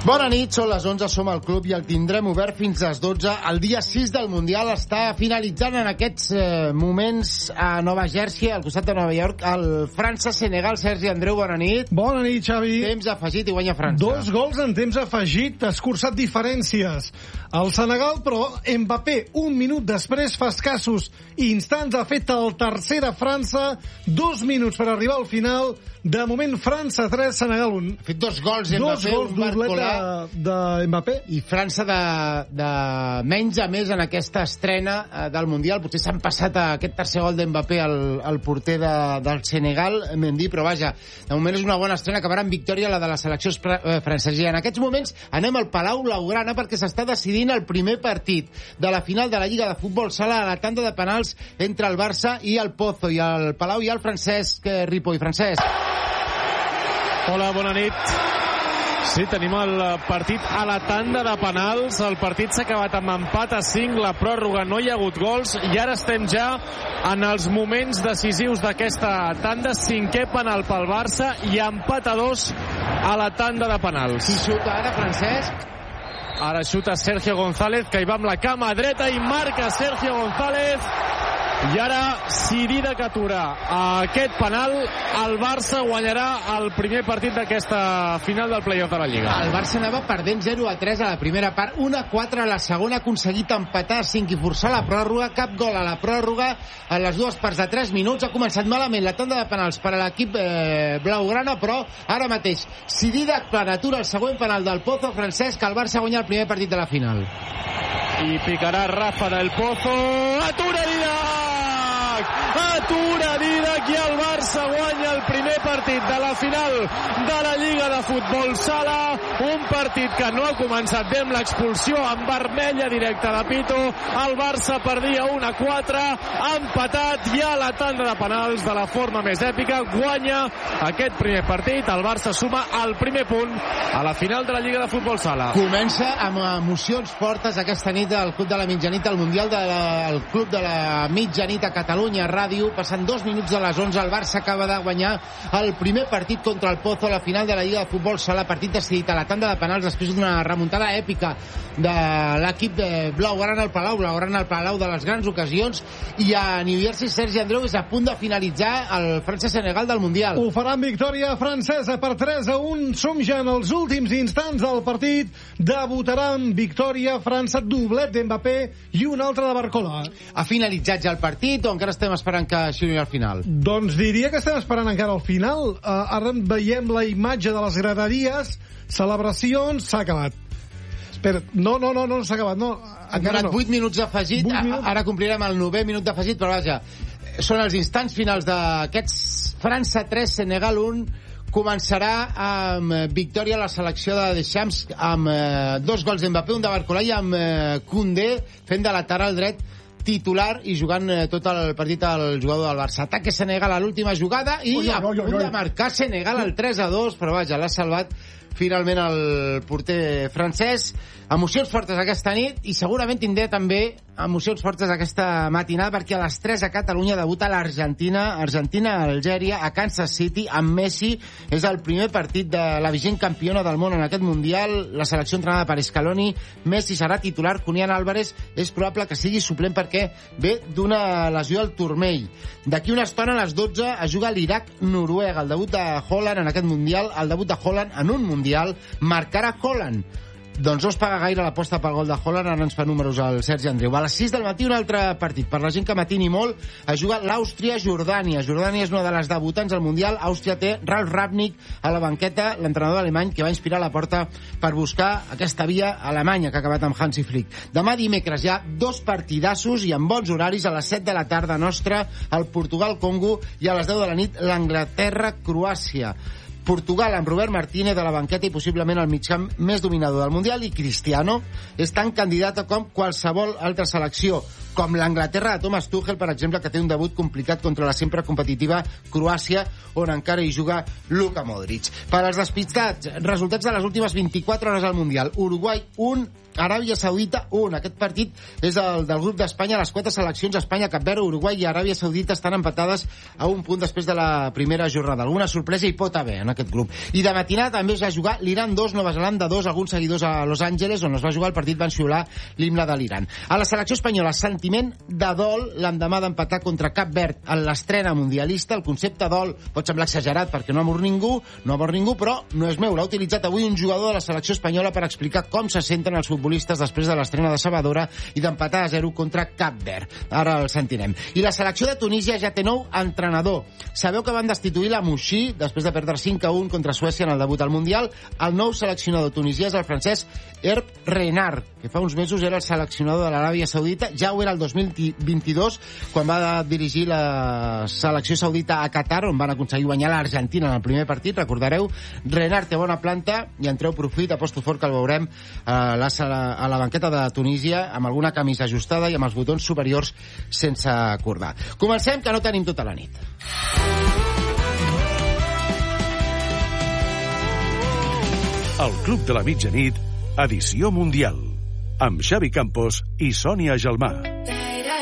Bona nit, són les 11, som al club i el tindrem obert fins les 12. El dia 6 del Mundial està finalitzant en aquests moments a Nova Jersey, al costat de Nova York, el França-Senegal. Sergi Andreu, bona nit. Bona nit, Xavi. Temps afegit i guanya França. 2 gols en temps afegit, escurçat diferències. El Senegal, però, Mbappé, un minut després, fa escassos instants, ha fet el tercer de França, 2 minuts per arribar al final. De moment, França 3, Senegal 1. Ha fet 2 gols, Mbappé, 2 gols, doblet de Mbappé. I França de menys a més en aquesta estrena del Mundial. Potser s'han passat aquest tercer gol d'Mbappé al porter del Senegal, Mendy, però vaja, de moment és una bona estrena, acabarà en victòria la de la selecció francesa. I en aquests moments anem al Palau Blaugrana perquè s'està decidint el primer partit de la final de la Lliga de Futbol Sala a la tanda de penals entre el Barça i el Pozo. I al Palau hi ha el Francesc Ripoll. Francesc. Hola, bona nit. Sí, tenim el partit a la tanda de penals. El partit s'ha acabat amb empat a 5, la pròrroga no hi ha hagut gols i ara estem ja en els moments decisius d'aquesta tanda. 5è penal pel Barça i empat a 2 a la tanda de penals. Qui xuta ara, Francesc? Ara xuta Sergio González, que hi va amb la cama dreta i marca Sergio González. I ara Sirida que atura aquest penal. El Barça guanyarà el primer partit d'aquesta final del play-off de la Lliga. El Barça anava perdent 0-3 a la primera part, 1-4 a la segona, ha aconseguit empatar a 5 i forçar la pròrroga. Cap gol a la pròrroga en les dues parts de 3 minuts. Ha començat malament la tanda de penals per a l'equip blaugrana, però ara mateix Sirida atura el següent penal del Pozo. Francesc, el Barça guanya el primer partit de la final. I picarà Rafa del Pozo. Atura Didac i el Barça guanya el primer partit de la final de la Lliga de Futbol Sala. Un partit que no ha començat bé amb l'expulsió en vermella directa de Pito. El Barça perdia 1-4, ha empatat i a la tanda de penals de la forma més èpica guanya aquest primer partit. El Barça suma el primer punt a la final de la Lliga de Futbol Sala. Comença amb emocions fortes aquesta nit al Club de la Mitjanit, al Mundial del Club de la Mitjanit a Catalunya Ràdio. Passant 2 minuts de les 11, el Barça acaba de guanyar el primer partit contra el Pozo a la final de la Lliga de Futbol Sala, partit decidit a la tanda de penals després d'una remuntada èpica de l'equip de Blaugrana al Palau. Blaugrana al Palau de les grans ocasions, i a New Jersey, Sergi Andreu, és a punt de finalitzar el França-Senegal del Mundial. Ho farà amb victòria francesa per 3-1. Som ja en els últims instants del partit. Debutarà amb victòria França, doblet d'Mbappé i un altre de Barcola. Ha finalitzat ja el partit o encara estem esperant que sigui al final? Doncs diria que estem esperant encara al final. Ara veiem la imatge de les graderies, celebracions, s'ha acabat. Espera, no s'ha acabat, no. Han donat 8 minuts d'afegit, ara complirem el 9è minut d'afegit, però vaja, són els instants finals d'aquests França 3, Senegal 1. Començarà amb victòria a la selecció de Deschamps, amb 2 gols d'Mbappé, un de Barcola i amb Koundé fent de lateral dret titular i jugant tot el partit al jugador del Barça. Ataque Senegal a l'última jugada i a punt de marcar Senegal el 3-2, però vaja, l'ha salvat finalment el porter francès. Emocions fortes aquesta nit i segurament tindré també emocions fortes aquesta matinada perquè a les 3 a Catalunya debuta l'Argentina-Algèria a Kansas City amb Messi. És el primer partit de la vigent campiona del món en aquest Mundial, la selecció entrenada per Scaloni. Messi serà titular, Julián Álvarez és probable que sigui suplent perquè ve d'una lesió al turmell. D'aquí una estona a les 12 es juga l'Iraq-Noruega, el debut de Haaland en aquest Mundial, el debut de Haaland en un Mundial. Marcarà Haaland? Doncs no es paga gaire l'aposta pel gol de Haaland, ara ens fa números el Sergi Andreu. A les 6 del matí un altre partit. Per la gent que matini molt, es juga l'Àustria-Jordània. Jordània és una de les debutants al Mundial. Àustria té Ralf Rangnick a la banqueta, l'entrenador alemany que va inspirar la porta per buscar aquesta via alemanya que ha acabat amb Hansi Flick. Demà dimecres hi ha 2 partidassos i amb bons horaris. A les 7 de la tarda nostra, el Portugal-Congo, i a les 10 de la nit l'Anglaterra-Croàcia. Portugal amb Robert Martínez a la banqueta i possiblement el migcamp més dominador del Mundial, i Cristiano és tan candidat com qualsevol altra selecció. com l'Anglaterra de Thomas Tuchel, per exemple, que té un debut complicat contra la sempre competitiva Croàcia, on encara hi juga Luka Modric. Per als despistats, resultats de les últimes 24 hores al Mundial. Uruguai 1, Aràbia Saudita 1. Aquest partit és el del grup d'Espanya. Les 4 seleccions, Espanya, Cap Verd, Uruguai i Aràbia Saudita, estan empatades a un punt després de la primera jornada. Alguna sorpresa hi pot haver en aquest grup. I de matinada també es va jugar l'Iran 2, Nova Zelanda 2, alguns seguidors a Los Angeles, on es va jugar el partit, van xiular l'himne de l'Iran. A la selecció espanyola, sentiment de dol l'endemà d'empatar contra Cap Verd en l'estrena mundialista. El concepte dol pot semblar exagerat perquè no ha mort ningú, però no és meu. L'ha utilitzat avui un jugador de la selecció espanyola per explicar com se senten els futbolistes després de l'estrena decebedora i d'empatar a 0 contra Cap Verd. Ara el sentirem. I la selecció de Tunísia ja té nou entrenador. Sabeu que van destituir la Mouchi després de perdre 5-1 contra Suècia en el debut al Mundial? El nou seleccionador tunisià és el francès Herb Renard, que fa uns mesos era el seleccionador de l'Aràbia Saudita, ja ho era el 2022, quan va dirigir la selecció saudita a Qatar, on van aconseguir guanyar l'Argentina en el primer partit, recordareu. Renard té bona planta i en treu profit, aposto fort que el veurem a la banqueta de Tunísia amb alguna camisa ajustada i amb els botons superiors sense cordar. Comencem, que no tenim tota la nit. El Club de la Mitjanit, edició mundial, amb Xavi Campos i Sònia Gelmà.